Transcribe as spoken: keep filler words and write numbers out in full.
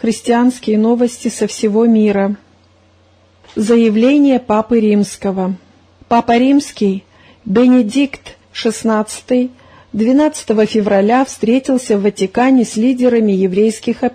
Христианские новости со всего мира. Заявление Папы Римского. Папа Римский Бенедикт шестнадцатый двенадцатого февраля встретился в Ватикане с лидерами еврейских общин.